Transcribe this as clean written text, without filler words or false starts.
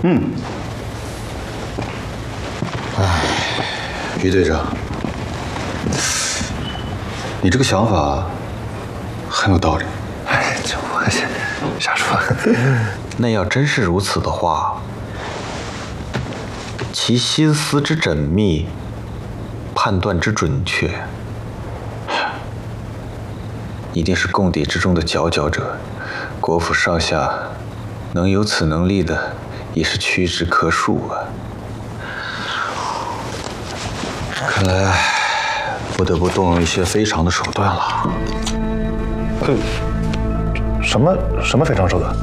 于队长，你这个想法很有道理。 哎，这我瞎说。 那要真是如此的话，其心思之缜密，判断之准确，一定是共谍之中的佼佼者。国府上下能有此能力的，也是屈指可数啊。 看来不得不动用一些非常的手段了。 什么非常手段？